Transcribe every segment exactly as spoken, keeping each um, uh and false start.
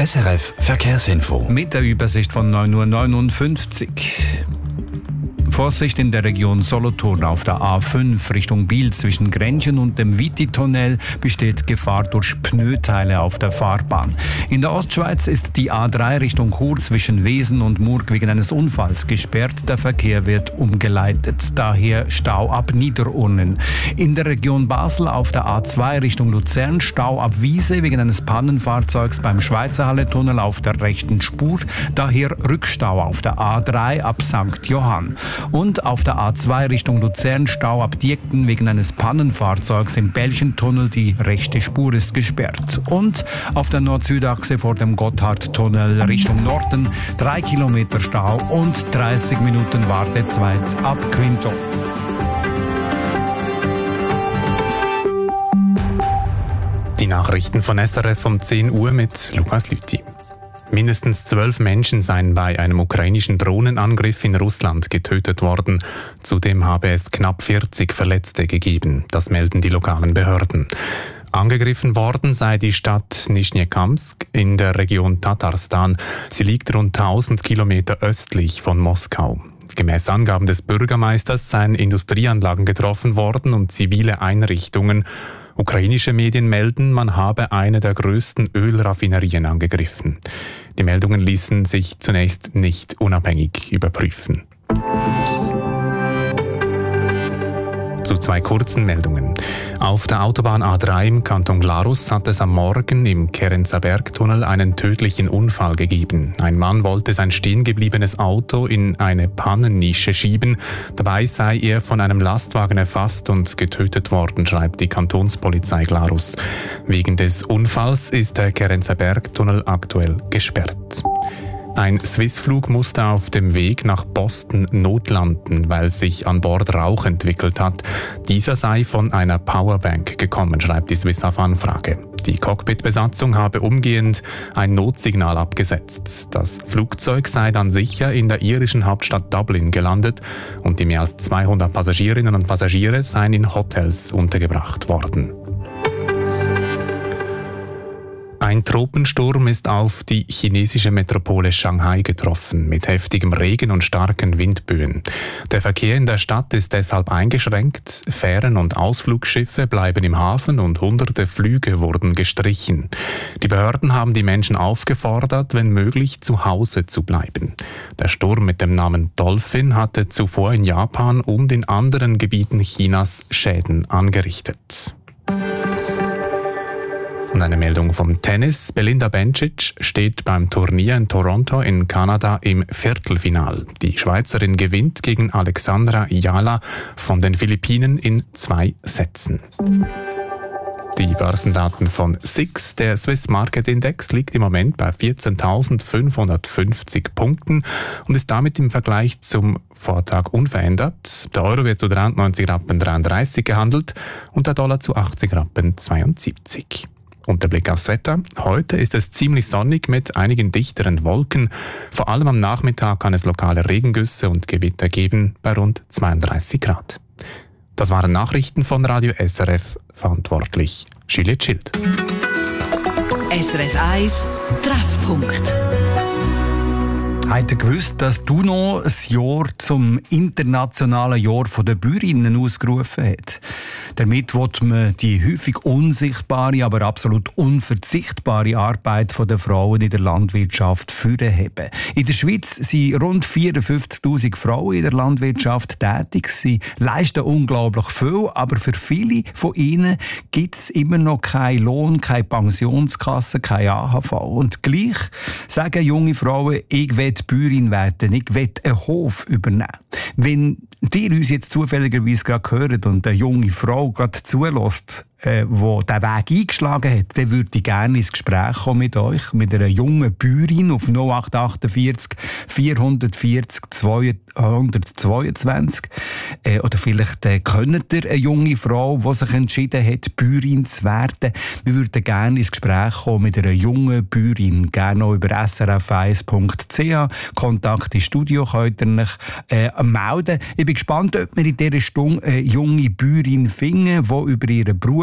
S R F Verkehrsinfo. Mit der Übersicht von neun Uhr neunundfünfzig. Vorsicht in der Region Solothurn auf der A fünf Richtung Biel zwischen Grenchen und dem Viti-Tunnel besteht Gefahr durch Pneuteile auf der Fahrbahn. In der Ostschweiz ist die A drei Richtung Chur zwischen Wesen und Murg wegen eines Unfalls gesperrt. Der Verkehr wird umgeleitet, daher Stau ab Niederurnen. In der Region Basel auf der A zwei Richtung Luzern Stau ab Wiese wegen eines Pannenfahrzeugs beim Schweizerhalle-Tunnel auf der rechten Spur, daher Rückstau auf der A drei ab Sankt Johann. Und auf der A zwei Richtung Luzern Stau ab Diekten wegen eines Pannenfahrzeugs im Belchentunnel. Die rechte Spur ist gesperrt. Und auf der Nord-Süd-Achse vor dem Gotthardtunnel Richtung Norden drei Kilometer Stau und dreißig Minuten Wartezeit ab Quinto. Die Nachrichten von S R F um zehn Uhr mit Lukas Lüthi. Mindestens zwölf Menschen seien bei einem ukrainischen Drohnenangriff in Russland getötet worden. Zudem habe es knapp vierzig Verletzte gegeben. Das melden die lokalen Behörden. Angegriffen worden sei die Stadt Nischnekamsk in der Region Tatarstan. Sie liegt rund tausend Kilometer östlich von Moskau. Gemäß Angaben des Bürgermeisters seien Industrieanlagen getroffen worden und zivile Einrichtungen. Ukrainische Medien melden, man habe eine der größten Ölraffinerien angegriffen. Die Meldungen ließen sich zunächst nicht unabhängig überprüfen. Zu zwei kurzen Meldungen. Auf der Autobahn A drei im Kanton Glarus hat es am Morgen im Kerenzer Bergtunnel einen tödlichen Unfall gegeben. Ein Mann wollte sein stehengebliebenes Auto in eine Pannennische schieben. Dabei sei er von einem Lastwagen erfasst und getötet worden, schreibt die Kantonspolizei Glarus. Wegen des Unfalls ist der Kerenzer Bergtunnel aktuell gesperrt. Ein Swissflug musste auf dem Weg nach Boston notlanden, weil sich an Bord Rauch entwickelt hat. Dieser sei von einer Powerbank gekommen, schreibt die Swiss auf Anfrage. Die Cockpitbesatzung habe umgehend ein Notsignal abgesetzt. Das Flugzeug sei dann sicher in der irischen Hauptstadt Dublin gelandet und die mehr als zweihundert Passagierinnen und Passagiere seien in Hotels untergebracht worden. Ein Tropensturm ist auf die chinesische Metropole Shanghai getroffen, mit heftigem Regen und starken Windböen. Der Verkehr in der Stadt ist deshalb eingeschränkt, Fähren und Ausflugsschiffe bleiben im Hafen und hunderte Flüge wurden gestrichen. Die Behörden haben die Menschen aufgefordert, wenn möglich zu Hause zu bleiben. Der Sturm mit dem Namen Dolphin hatte zuvor in Japan und in anderen Gebieten Chinas Schäden angerichtet. Und eine Meldung vom Tennis. Belinda Bencic steht beim Turnier in Toronto in Kanada im Viertelfinal. Die Schweizerin gewinnt gegen Alexandra Ayala von den Philippinen in zwei Sätzen. Die Börsendaten von S I X, der Swiss Market Index, liegt im Moment bei vierzehntausendfünfhundertfünfzig Punkten und ist damit im Vergleich zum Vortag unverändert. Der Euro wird zu dreiundneunzig Rappen dreiunddreißig gehandelt und der Dollar zu achtzig Rappen zweiundsiebzig. Und der Blick aufs Wetter. Heute ist es ziemlich sonnig mit einigen dichteren Wolken. Vor allem am Nachmittag kann es lokale Regengüsse und Gewitter geben bei rund zweiunddreißig Grad. Das waren Nachrichten von Radio S R F, verantwortlich Juliette Schild. S R F eins Treffpunkt. Habt ihr gewusst, dass UNO ein Jahr zum internationalen Jahr der Bäuerinnen ausgerufen hat? Damit will man die häufig unsichtbare, aber absolut unverzichtbare Arbeit der Frauen in der Landwirtschaft hervorheben. In der Schweiz sind rund vierundfünfzigtausend Frauen in der Landwirtschaft tätig. Sie leisten unglaublich viel, aber für viele von ihnen gibt es immer noch keinen Lohn, keine Pensionskasse, kein A H V. Und gleich sagen junge Frauen, ich will Bäuerin werden, ich will einen Hof übernehmen. Wenn ihr uns jetzt zufälligerweise gerade hört und eine junge Frau gerade zulässt, äh, die diesen Weg eingeschlagen hat, dann würde ich gerne ins Gespräch kommen mit euch, mit einer jungen Bäuerin auf null acht achtundvierzig vierhundertvierzig zweihundertzweiundzwanzig. Äh, oder vielleicht äh, kennt ihr eine junge Frau, die sich entschieden hat, Bäuerin zu werden. Wir würden gerne ins Gespräch kommen mit einer jungen Bäuerin, gerne auch über s r f eins punkt c h. Kontakt ins Studio könnt ihr euch äh, melden. Ich bin gespannt, ob wir in dieser Stunde eine junge Bäuerin finden, die über ihren Beruf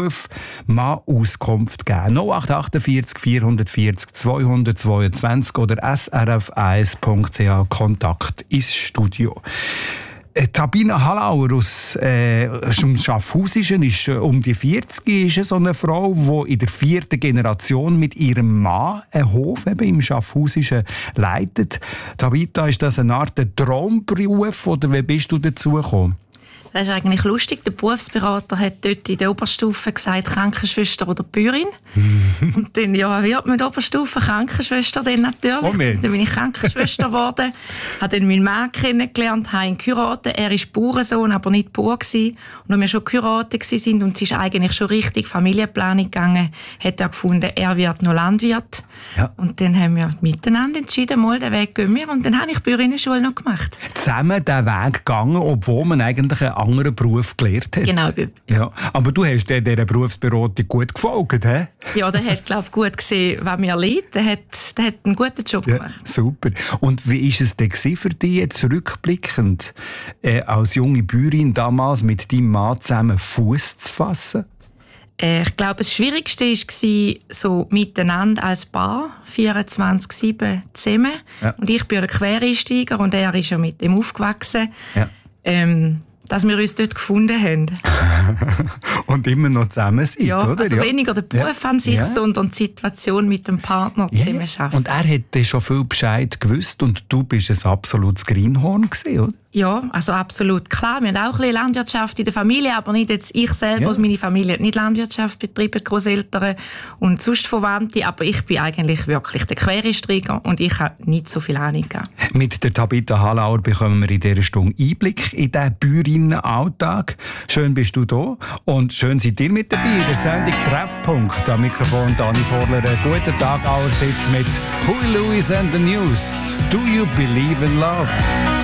Beruf Mann Auskunft geben. null acht acht vier vier vier vier zwei zwei zwei oder s r f eins punkt c h Kontakt ins Studio. Tabina Hallauer aus äh, dem Schaffhausischen ist äh, um die vierzig, ist so eine Frau, die in der vierten Generation mit ihrem Mann einen Hof eben im Schaffhausischen leitet. Tabita, ist das eine Art Traumberuf oder wie bist du dazu gekommen? Das ist eigentlich lustig. Der Berufsberater hat dort in der Oberstufe gesagt, Krankenschwester oder Bäuerin. Und dann ja, wird man in der Oberstufe Krankenschwester dann natürlich. Moment. Dann bin ich Krankenschwester geworden, habe dann meinen Mann kennengelernt, habe ihn geheiratet. Er war Bauernsohn, aber nicht Bauer gewesen. Und als wir schon geheiratet waren und es ist eigentlich schon richtig Familienplanung gegangen, hat er gefunden, er wird noch Landwirt. Ja. Und dann haben wir miteinander entschieden, mal den Weg gehen wir. Und dann habe ich Bäuerinnenschule noch gemacht. Zusammen den Weg gegangen, obwohl man eigentlich einen anderen Beruf gelernt hat. Genau. Ja. Aber du hast dieser Berufsberatung gut gefolgt, hä? Ja, der hat, glaube ich, gut gesehen, was mir liegt. Der hat, der hat einen guten Job Ja, gemacht. super. Und wie war es denn für dich jetzt rückblickend, äh, als junge Bäuerin damals mit deinem Mann zusammen Fuß zu fassen? Äh, ich glaube, das Schwierigste war, so miteinander als Paar, vierundzwanzig sieben zusammen. Ja. Und ich bin ein Quereinsteiger und er ist ja mit dem aufgewachsen. Ja. Ähm, dass wir uns dort gefunden haben. Und immer noch zusammen sind, Ja, oder? also weniger der Beruf Ja. an sich, Ja. sondern die Situation mit dem Partner Ja, zusammen schaffen. und er hätte schon viel Bescheid gewusst und du bist ein absolutes Greenhorn gewesen, oder? Ja, also absolut klar. Wir haben auch ein bisschen Landwirtschaft in der Familie, aber nicht jetzt ich selber. Ja. Also meine Familie hat nicht Landwirtschaft betrieben, Großeltern und sonst Verwandte. Aber ich bin eigentlich wirklich der Quereinsteiger und ich habe nicht so viel Ahnung gehabt. Mit der Tabita Hallauer bekommen wir in dieser Stunde Einblick in diesen Bäuerinnenalltag. Schön bist du da und schön seid ihr mit dabei in der Sendung Treffpunkt. Am Mikrofon Dani Vorler. Guten Tag allerseits mit Huey Lewis and the News. Do you believe in love?